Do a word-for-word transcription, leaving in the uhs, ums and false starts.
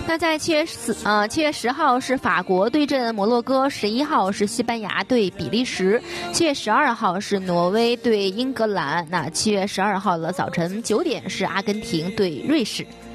那在七月四呃七月十号是法国对阵摩洛哥，十一号是西班牙对比利时，七月十二号是挪威对英格兰。那七月十二号的早晨九点是阿根廷对瑞士。